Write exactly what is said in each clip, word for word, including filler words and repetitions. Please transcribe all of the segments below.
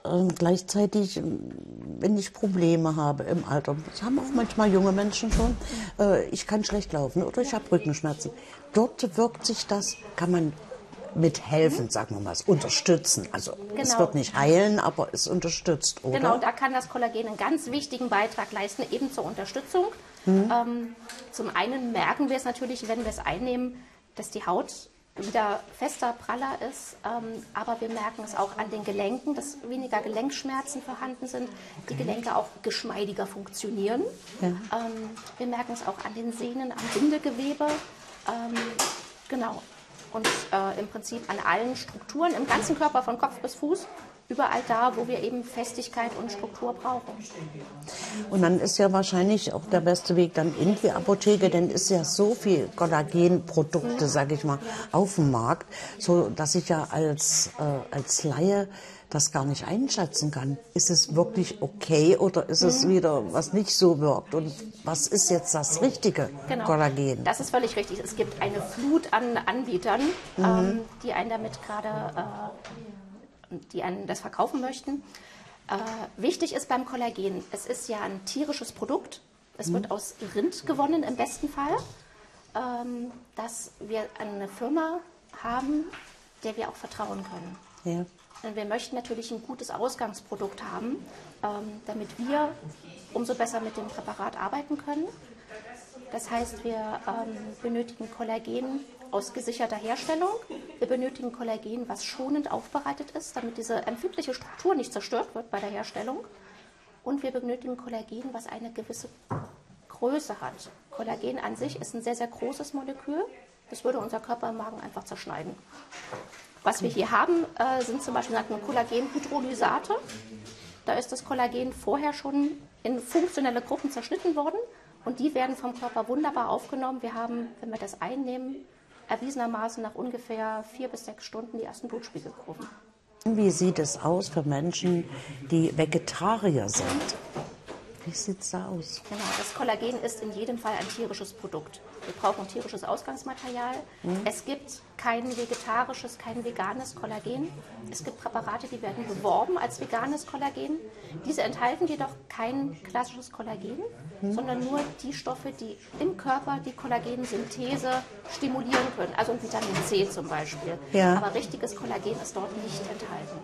äh, gleichzeitig, wenn ich Probleme habe im Alter, das haben auch manchmal junge Menschen schon, äh, ich kann schlecht laufen oder ich habe Rückenschmerzen. Dort wirkt sich das, kann man mithelfen, sagen wir mal, unterstützen. Also Genau. Es wird nicht heilen, aber es unterstützt, oder? Genau, da kann das Kollagen einen ganz wichtigen Beitrag leisten, eben zur Unterstützung. Mhm. Ähm, zum einen merken wir es natürlich, wenn wir es einnehmen, dass die Haut wieder fester, praller ist, ähm, aber wir merken es auch an den Gelenken, dass weniger Gelenkschmerzen vorhanden sind, die Gelenke auch geschmeidiger funktionieren. Ja. Ähm, wir merken es auch an den Sehnen, am Bindegewebe, ähm, genau. Und äh, im Prinzip an allen Strukturen, im ganzen Körper von Kopf bis Fuß, überall da, wo wir eben Festigkeit und Struktur brauchen. Und dann ist ja wahrscheinlich auch der beste Weg dann in die Apotheke, denn ist ja so viel Kollagenprodukte, sage ich mal, auf dem Markt, so dass ich ja als, äh, als Laie das gar nicht einschätzen kann. Ist es wirklich okay oder ist es wieder, was nicht so wirkt? Und was ist jetzt das richtige genau. Kollagen? Das ist völlig richtig. Es gibt eine Flut an Anbietern, mhm. ähm, die einen damit gerade, äh, die einen das verkaufen möchten. Äh, wichtig ist beim Kollagen, es ist ja ein tierisches Produkt. Es mhm. wird aus Rind gewonnen im besten Fall, ähm, dass wir eine Firma haben, der wir auch vertrauen können. Ja. Wir möchten natürlich ein gutes Ausgangsprodukt haben, ähm, damit wir umso besser mit dem Präparat arbeiten können. Das heißt, wir ähm, benötigen Kollagen aus gesicherter Herstellung. Wir benötigen Kollagen, was schonend aufbereitet ist, damit diese empfindliche Struktur nicht zerstört wird bei der Herstellung. Und wir benötigen Kollagen, was eine gewisse Größe hat. Kollagen an sich ist ein sehr, sehr großes Molekül. Das würde unser Körper im Magen einfach zerschneiden. Was wir hier haben, äh, sind zum Beispiel Kollagenhydrolysate. Da ist das Kollagen vorher schon in funktionelle Gruppen zerschnitten worden und die werden vom Körper wunderbar aufgenommen. Wir haben, wenn wir das einnehmen, erwiesenermaßen nach ungefähr vier bis sechs Stunden die ersten Blutspiegelkurven. Wie sieht es aus für Menschen, die Vegetarier sind? Wie sieht es da aus? Genau, das Kollagen ist in jedem Fall ein tierisches Produkt. Wir brauchen tierisches Ausgangsmaterial. Mhm. Es gibt kein vegetarisches, kein veganes Kollagen. Es gibt Präparate, die werden beworben als veganes Kollagen. Diese enthalten jedoch kein klassisches Kollagen, mhm. sondern nur die Stoffe, die im Körper die Kollagensynthese stimulieren können. Also ein Vitamin C zum Beispiel. Ja. Aber richtiges Kollagen ist dort nicht enthalten.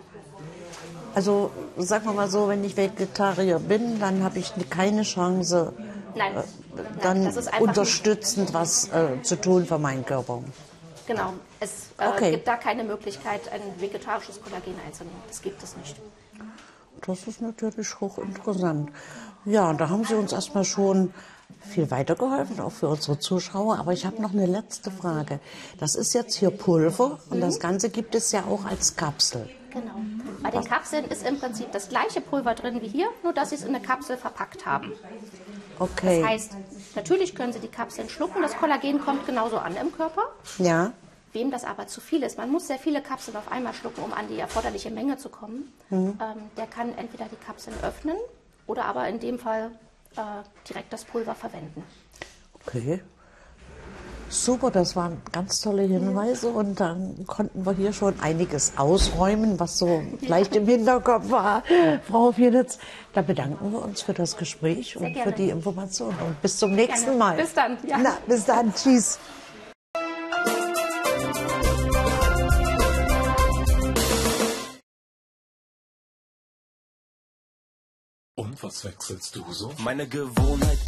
Also sagen wir mal so, wenn ich Vegetarier bin, dann habe ich keine Chance, Nein. äh, dann Nein, das ist unterstützend was äh, zu tun für meinen Körper. Genau, es äh, Okay. gibt da keine Möglichkeit, ein vegetarisches Kollagen einzunehmen. Das gibt es nicht. Das ist natürlich hochinteressant. Ja, da haben Sie uns erstmal schon viel weitergeholfen, auch für unsere Zuschauer. Aber ich habe noch eine letzte Frage. Das ist jetzt hier Pulver und Mhm. das Ganze gibt es ja auch als Kapsel. Genau. Bei den Kapseln ist im Prinzip das gleiche Pulver drin wie hier, nur dass Sie es in eine Kapsel verpackt haben. Okay. Das heißt, natürlich können Sie die Kapseln schlucken, das Kollagen kommt genauso an im Körper. Ja. Wem das aber zu viel ist, man muss sehr viele Kapseln auf einmal schlucken, um an die erforderliche Menge zu kommen, mhm. ähm, der kann entweder die Kapseln öffnen oder aber in dem Fall äh, direkt das Pulver verwenden. Okay. Super, das waren ganz tolle Hinweise und dann konnten wir hier schon einiges ausräumen, was so vielleicht im Hinterkopf war. Frau Fienitz, da bedanken wir uns für das Gespräch Sehr und gerne. für die Information und bis zum nächsten Gerne. Mal. Bis dann. Ja. Na, bis dann, tschüss. Und was wechselst du so? Meine Gewohnheit